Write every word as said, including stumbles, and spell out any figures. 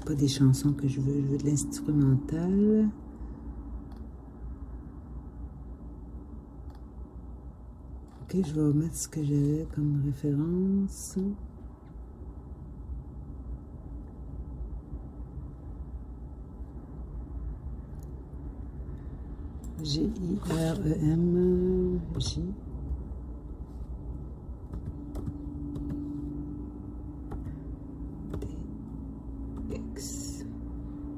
pas des chansons que je veux, je veux de l'instrumental. Ok, je vais remettre ce que j'avais comme référence. G I R E M J.